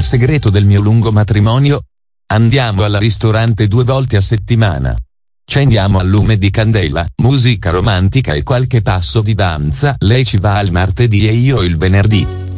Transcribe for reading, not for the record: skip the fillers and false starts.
il segreto del mio lungo matrimonio? Andiamo al ristorante 2 volte a settimana. Accendiamo al lume di candela, musica romantica e qualche passo di danza. Lei ci va il martedì e io il venerdì.